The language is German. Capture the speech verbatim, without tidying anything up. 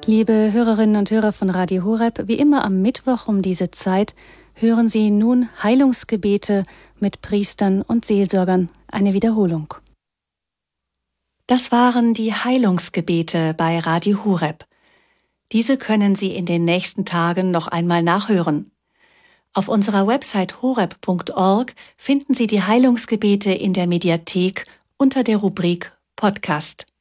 Liebe Hörerinnen und Hörer von Radio Horeb, wie immer am Mittwoch um diese Zeit hören Sie nun Heilungsgebete mit Priestern und Seelsorgern, eine Wiederholung. Das waren die Heilungsgebete bei Radio Horeb. Diese können Sie in den nächsten Tagen noch einmal nachhören. Auf unserer Website horeb punkt org finden Sie die Heilungsgebete in der Mediathek unter der Rubrik Podcast.